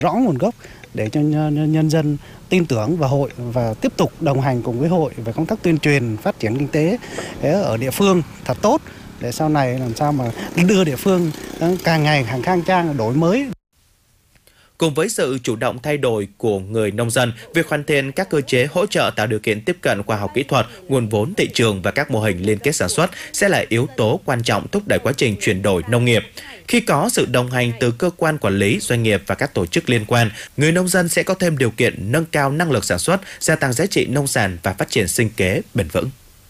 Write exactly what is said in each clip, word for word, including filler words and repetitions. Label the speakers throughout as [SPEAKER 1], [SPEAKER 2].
[SPEAKER 1] rõ nguồn gốc để cho nhân dân tin tưởng vào hội và tiếp tục đồng hành cùng với hội về công tác tuyên truyền phát triển kinh tế ở địa phương thật tốt, để sau này làm sao mà đưa địa phương càng ngày càng khang trang, đổi mới.
[SPEAKER 2] Cùng với sự chủ động thay đổi của người nông dân, việc hoàn thiện các cơ chế hỗ trợ tạo điều kiện tiếp cận khoa học kỹ thuật, nguồn vốn thị trường và các mô hình liên kết sản xuất sẽ là yếu tố quan trọng thúc đẩy quá trình chuyển đổi nông nghiệp. Khi có sự đồng hành từ cơ quan quản lý, doanh nghiệp và các tổ chức liên quan, người nông dân sẽ có thêm điều kiện nâng cao năng lực sản xuất, gia tăng giá trị nông sản và phát triển sinh kế bền vững.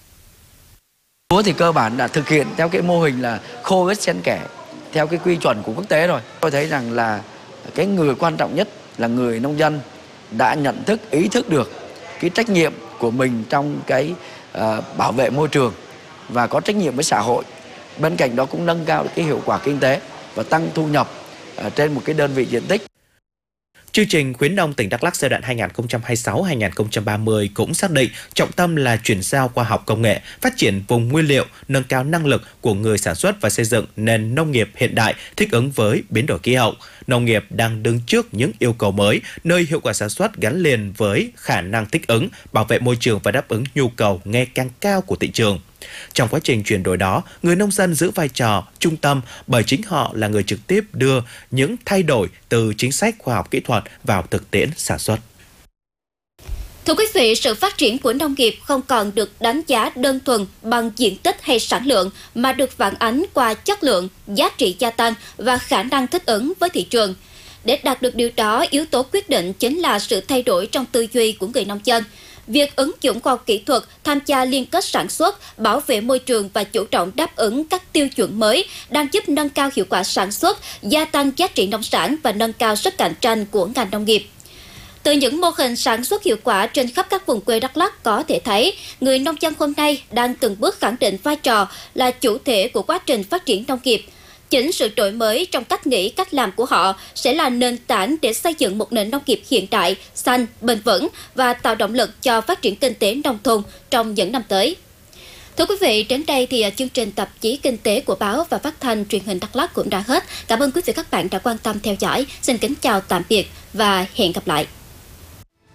[SPEAKER 3] Lúa thì cơ bản đã thực hiện theo cái mô hình là khô ướt xen kẽ theo cái quy chuẩn của quốc tế rồi. Tôi thấy rằng là cái người quan trọng nhất là người nông dân đã nhận thức, ý thức được cái trách nhiệm của mình trong cái uh, bảo vệ môi trường và có trách nhiệm với xã hội. Bên cạnh đó cũng nâng cao cái hiệu quả kinh tế và tăng thu nhập uh, trên một cái đơn vị diện tích.
[SPEAKER 2] Chương trình khuyến nông tỉnh Đắk Lắk giai đoạn hai nghìn không trăm hai mươi sáu đến hai nghìn không trăm ba mươi cũng xác định trọng tâm là chuyển giao khoa học công nghệ, phát triển vùng nguyên liệu, nâng cao năng lực của người sản xuất và xây dựng nền nông nghiệp hiện đại thích ứng với biến đổi khí hậu. Nông nghiệp đang đứng trước những yêu cầu mới, nơi hiệu quả sản xuất gắn liền với khả năng thích ứng, bảo vệ môi trường và đáp ứng nhu cầu ngày càng cao của thị trường. Trong quá trình chuyển đổi đó, người nông dân giữ vai trò trung tâm bởi chính họ là người trực tiếp đưa những thay đổi từ chính sách khoa học kỹ thuật vào thực tiễn sản xuất.
[SPEAKER 4] Thưa quý vị, sự phát triển của nông nghiệp không còn được đánh giá đơn thuần bằng diện tích hay sản lượng mà được phản ánh qua chất lượng, giá trị gia tăng và khả năng thích ứng với thị trường. Để đạt được điều đó, yếu tố quyết định chính là sự thay đổi trong tư duy của người nông dân. Việc ứng dụng khoa học kỹ thuật, tham gia liên kết sản xuất, bảo vệ môi trường và chủ động đáp ứng các tiêu chuẩn mới đang giúp nâng cao hiệu quả sản xuất, gia tăng giá trị nông sản và nâng cao sức cạnh tranh của ngành nông nghiệp. Từ những mô hình sản xuất hiệu quả trên khắp các vùng quê Đắk Lắk có thể thấy, người nông dân hôm nay đang từng bước khẳng định vai trò là chủ thể của quá trình phát triển nông nghiệp. Chính sự đổi mới trong cách nghĩ, cách làm của họ sẽ là nền tảng để xây dựng một nền nông nghiệp hiện đại, xanh, bền vững và tạo động lực cho phát triển kinh tế nông thôn trong những năm tới. Thưa quý vị, đến đây thì chương trình tạp chí kinh tế của báo và phát thanh truyền hình Đắk Lắk cũng đã hết. Cảm ơn quý vị các bạn đã quan tâm theo dõi. Xin kính chào tạm biệt và hẹn gặp lại.